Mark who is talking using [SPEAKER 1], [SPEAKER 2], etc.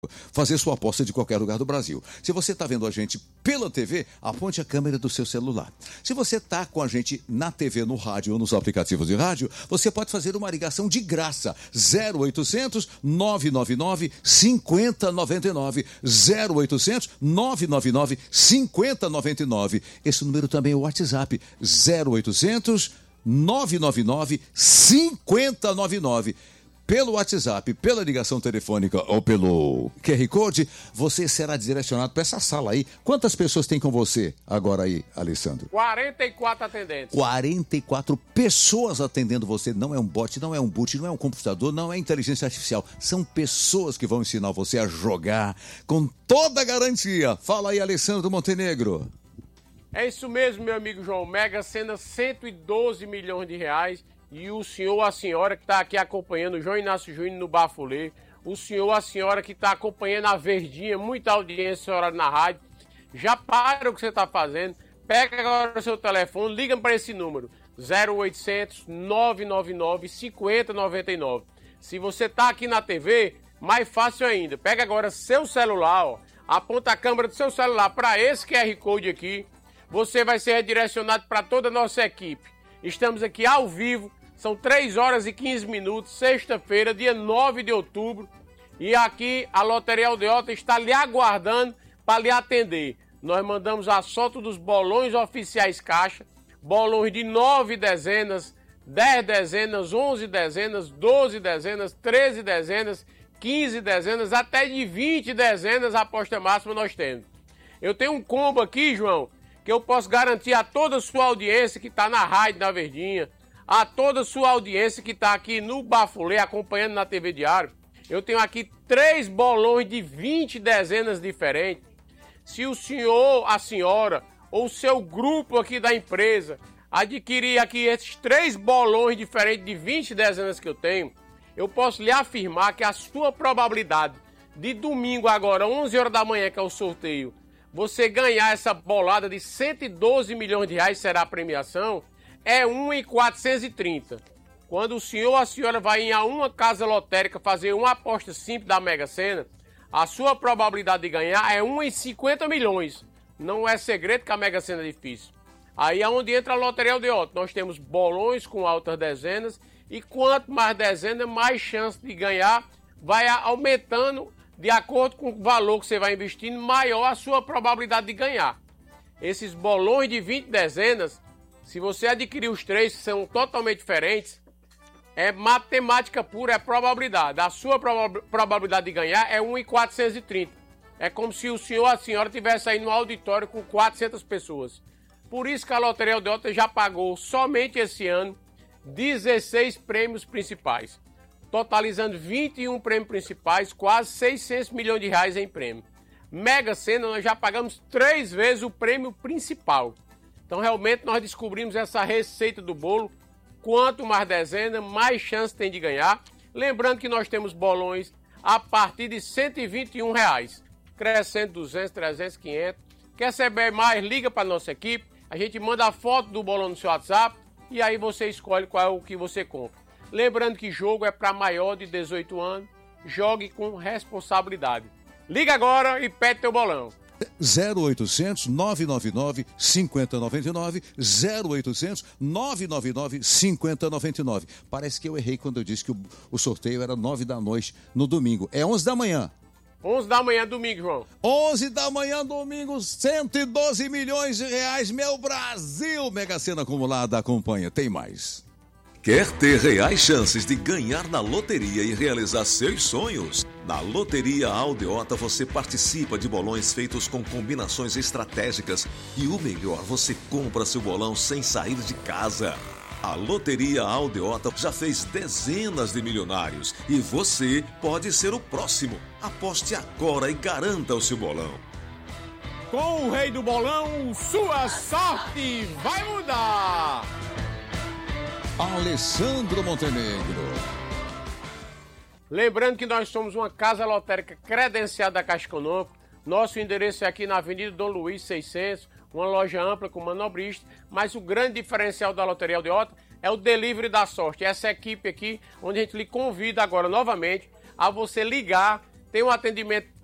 [SPEAKER 1] fazer sua aposta de qualquer lugar do Brasil. Se você está vendo a gente pela TV, aponte a câmera do seu celular. Se você está com a gente na TV, no rádio ou nos aplicativos de rádio, você pode fazer uma ligação de graça. 0800 999 5099. 0800 999 5099. Esse número também é o WhatsApp. 0800 999 5099. Pelo WhatsApp, pela ligação telefônica ou pelo QR Code, você será direcionado para essa sala aí. Quantas pessoas tem com você agora aí, Alessandro?
[SPEAKER 2] 44 atendentes.
[SPEAKER 1] 44 pessoas atendendo você. Não é um bot, não é um boot, não é um computador, não é inteligência artificial. São pessoas que vão ensinar você a jogar com toda a garantia. Fala aí, Alessandro Montenegro.
[SPEAKER 2] É isso mesmo, meu amigo João. Mega Sena, 112 milhões de reais. E o senhor ou a senhora que está aqui acompanhando o João Inácio Júnior no Bafulê, o senhor ou a senhora que está acompanhando a Verdinha, muita audiência horário na rádio, já para o que você está fazendo, pega agora o seu telefone, liga para esse número, 0800 999 5099. Se você está aqui na TV, mais fácil ainda, pega agora seu celular, ó, aponta a câmera do seu celular para esse QR Code aqui, você vai ser redirecionado para toda a nossa equipe. Estamos aqui ao vivo. São 3 horas e 15 minutos, sexta-feira, dia 9 de outubro. E aqui a Loteria Aldeota está lhe aguardando para lhe atender. Nós mandamos a sorte dos bolões oficiais caixa. Bolões de 9 dezenas, 10 dezenas, 11 dezenas, 12 dezenas, 13 dezenas, 15 dezenas, até de 20 dezenas a aposta máxima nós temos. Eu tenho um combo aqui, João, que eu posso garantir a toda a sua audiência que está na rádio da Verdinha, a toda a sua audiência que está aqui no Bafulê, acompanhando na TV Diário. Eu tenho aqui 3 bolões de 20 dezenas diferentes. Se o senhor, a senhora ou o seu grupo aqui da empresa adquirir aqui esses 3 bolões diferentes de 20 dezenas que eu tenho, eu posso lhe afirmar que a sua probabilidade de domingo agora, 11 horas da manhã, que é o sorteio, você ganhar essa bolada de 112 milhões de reais, será a premiação, é 1 em 430. Quando o senhor ou a senhora vai em uma casa lotérica fazer uma aposta simples da Mega Sena, a sua probabilidade de ganhar é 1 em 50 milhões. Não é segredo que a Mega Sena é difícil. Aí é onde entra a Loteria Aldeota. Nós temos bolões com altas dezenas e quanto mais dezena, mais chance de ganhar. Vai aumentando de acordo com o valor que você vai investindo, maior a sua probabilidade de ganhar. Esses bolões de 20 dezenas, se você adquirir os 3, que são totalmente diferentes, é matemática pura, é probabilidade. A sua probabilidade de ganhar é 1 em 430. É como se o senhor ou a senhora estivesse aí no auditório com 400 pessoas. Por isso que a Loteria Aldeota já pagou somente esse ano 16 prêmios principais, totalizando 21 prêmios principais, quase 600 milhões de reais em prêmio. Mega Sena, nós já pagamos 3 vezes o prêmio principal. Então, realmente, nós descobrimos essa receita do bolo. Quanto mais dezena, mais chance tem de ganhar. Lembrando que nós temos bolões a partir de R$ 121, crescendo 200, 300, 500. Quer saber mais? Liga para a nossa equipe. A gente manda a foto do bolão no seu WhatsApp e aí você escolhe qual é o que você compra. Lembrando que jogo é para maior de 18 anos. Jogue com responsabilidade. Liga agora e pede teu bolão.
[SPEAKER 1] 0800 999 5099, 0800 999 5099. Parece que eu errei quando eu disse que o sorteio era 9 da noite no domingo. É 11 da manhã.
[SPEAKER 2] 11 da manhã domingo, João.
[SPEAKER 1] 11 da manhã domingo, 112 milhões de reais, meu Brasil. Mega Sena acumulada acompanha, tem mais.
[SPEAKER 3] Quer ter reais chances de ganhar na loteria e realizar seus sonhos? Na Loteria Aldeota você participa de bolões feitos com combinações estratégicas e o melhor, você compra seu bolão sem sair de casa. A Loteria Aldeota já fez dezenas de milionários e você pode ser o próximo. Aposte agora e garanta o seu bolão.
[SPEAKER 2] Com o rei do bolão, sua sorte vai mudar!
[SPEAKER 1] Alessandro Montenegro.
[SPEAKER 2] Lembrando que nós somos uma casa lotérica credenciada da Caixa Econômica. Nosso endereço é aqui na Avenida Dom Luiz 600, uma loja ampla com manobrista, mas o grande diferencial da Loteria Aldeota é o delivery da sorte. Essa equipe aqui, onde a gente lhe convida agora novamente a você ligar tem um atendimento